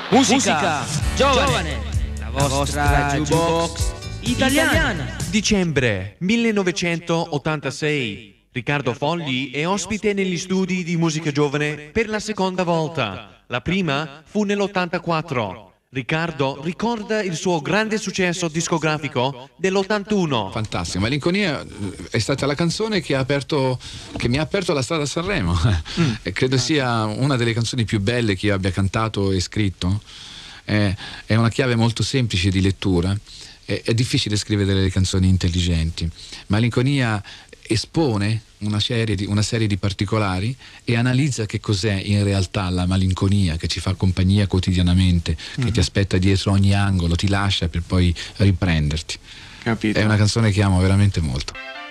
Musica giovane, la vostra jukebox italiana. Dicembre 1986. Riccardo Fogli è ospite negli studi di Musica Giovane per la seconda volta. La prima fu nell'84. Riccardo ricorda il suo grande successo discografico dell'81. Fantastico, Malinconia è stata la canzone che mi ha aperto la strada a Sanremo. E credo sia una delle canzoni più belle che io abbia cantato e scritto. È una chiave molto semplice di lettura. È difficile scrivere delle canzoni intelligenti. Malinconia espone una serie di particolari e analizza che cos'è in realtà la malinconia che ci fa compagnia quotidianamente, che ti aspetta dietro ogni angolo, ti lascia per poi riprenderti. Capito. È una canzone che amo veramente molto.